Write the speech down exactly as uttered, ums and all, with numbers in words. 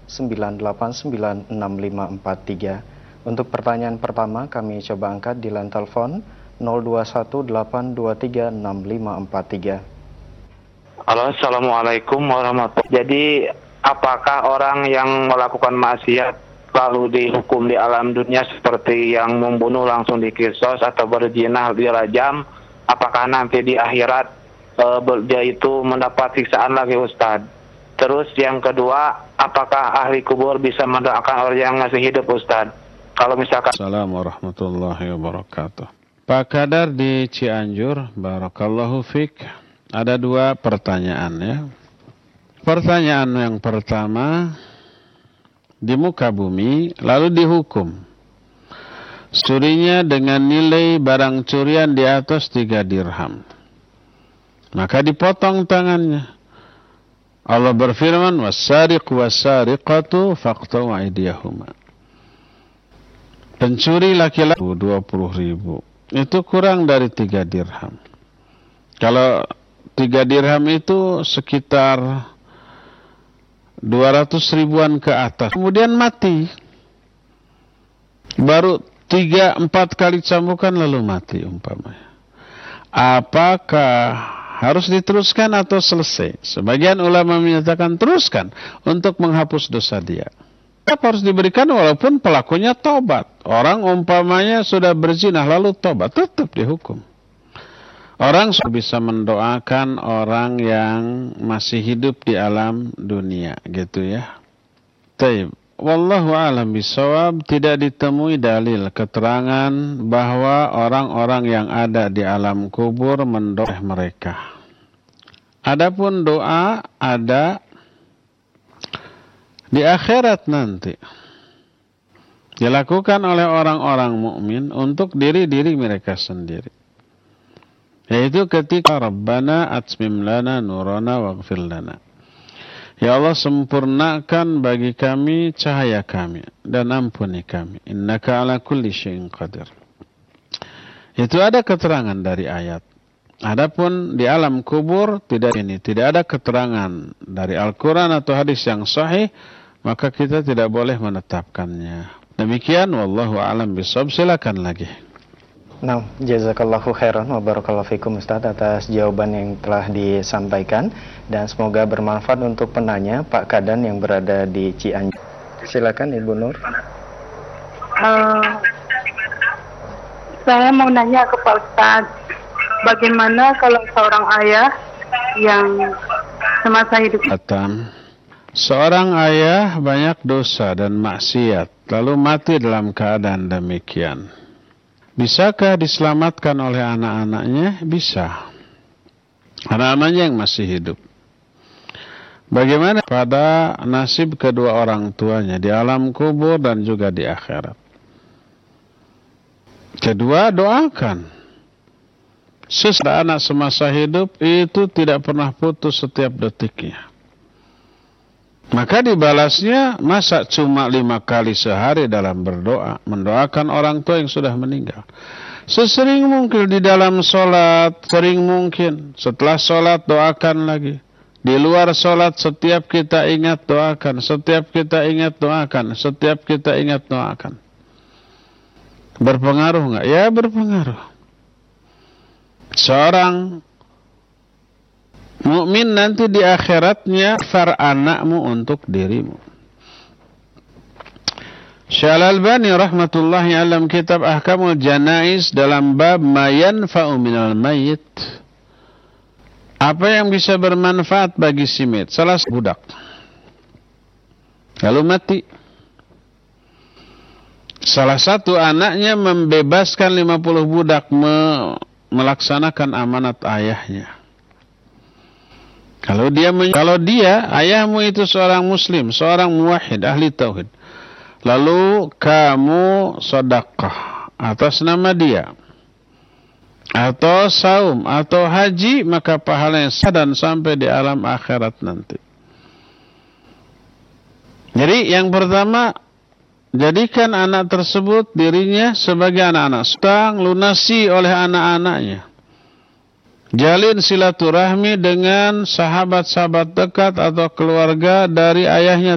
sembilan delapan sembilan enam lima empat tiga. Untuk pertanyaan pertama kami coba angkat di line telepon nol dua satu delapan dua tiga enam lima empat tiga. Halo, Assalamualaikum warahmatullahi wabarakatuh. Jadi, apakah orang yang melakukan maksiat lalu dihukum di alam dunia seperti yang membunuh langsung dikisos atau berzina dirajam, apakah nanti di akhirat e, dia itu mendapat siksaan lagi, Ustadz? Terus yang kedua, apakah ahli kubur bisa mendoakan orang yang masih hidup, Ustadz? Kalau misalkan... Assalamualaikum warahmatullahi wabarakatuh. Pak Kadar di Cianjur, barakallahu fik. Ada dua pertanyaan ya. Pertanyaan yang pertama, di muka bumi lalu dihukum curinya dengan nilai barang curian di atas tiga dirham, maka dipotong tangannya. Allah berfirman, was-sariq was-sariqatu faqta'u aydiyahuma. Pencuri laki-laki dua puluh ribu, itu kurang dari tiga dirham. Kalau tiga dirham itu sekitar dua ratus ribuan ke atas. Kemudian mati. Baru tiga empat kali cambukan lalu mati umpamanya. Apakah harus diteruskan atau selesai? Sebagian ulama menyatakan teruskan untuk menghapus dosa dia. Apa harus diberikan walaupun pelakunya tobat. Orang umpamanya sudah berzina lalu tobat, tetap dihukum. Orang bisa mendoakan orang yang masih hidup di alam dunia, gitu ya. Taib. Wallahu a'lam bishawab, tidak ditemui dalil keterangan bahwa orang-orang yang ada di alam kubur mendoakan mereka. Adapun doa ada di akhirat nanti. Dilakukan oleh orang-orang mukmin untuk diri-diri mereka sendiri. Yaitu ketika Rabbana atmim lana nurana waghfir lana. Ya Allah, sempurnakan bagi kami cahaya kami dan ampuni kami. Innaka ala kulli syai'in qadir. Itu ada keterangan dari ayat. Adapun di alam kubur tidak ini, tidak ada keterangan dari Al-Qur'an atau hadis yang sahih, maka kita tidak boleh menetapkannya. Demikian, wallahu a'lam bishawab. Silakan lagi. Nah, jazakallahu khairan wa barakallahu fikum Ustaz atas jawaban yang telah disampaikan dan semoga bermanfaat untuk penanya Pak Kadan yang berada di Cianjur. Silakan Ibu Nur. Uh, saya mau nanya ke Pak Ustaz, bagaimana kalau seorang ayah yang semasa hidup seorang ayah banyak dosa dan maksiat lalu mati dalam keadaan demikian? Bisakah diselamatkan oleh anak-anaknya? Bisa. Anak-anaknya yang masih hidup. Bagaimana pada nasib kedua orang tuanya di alam kubur dan juga di akhirat? Kedua, doakan. Sesudah anak semasa hidup itu tidak pernah putus setiap detiknya. Maka dibalasnya masa cuma lima kali sehari dalam berdoa, mendoakan orang tua yang sudah meninggal. Sesering mungkin di dalam sholat, sering mungkin setelah sholat doakan lagi. Di luar sholat setiap kita ingat doakan, setiap kita ingat doakan, setiap kita ingat doakan. Berpengaruh nggak? Ya berpengaruh. Seorang mukmin nanti di akhiratnya far anakmu untuk dirimu. Syekh Al-Albani rahmatullahi alam kitab Ahkamul Janaiz dalam bab ma yanfa'u minal mayyit. Apa yang bisa bermanfaat bagi si mayit? Salah satu budak lalu mati. Salah satu anaknya membebaskan lima puluh budak me- melaksanakan amanat ayahnya. Kalau dia kalau dia ayahmu itu seorang muslim, seorang muwahhid, ahli tauhid. Lalu kamu sedekah atas nama dia atau saum atau haji, maka pahalanya dan sampai di alam akhirat nanti. Jadi yang pertama, jadikan anak tersebut dirinya sebagai anak-anak sedang lunasi oleh anak-anaknya. Jalin silaturahmi dengan sahabat-sahabat dekat atau keluarga dari ayahnya